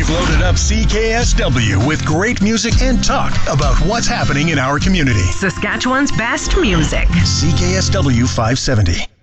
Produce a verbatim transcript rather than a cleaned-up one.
We've loaded up C K S W with great music and talk about what's happening in our community. Saskatchewan's best music. C K S W five seventy.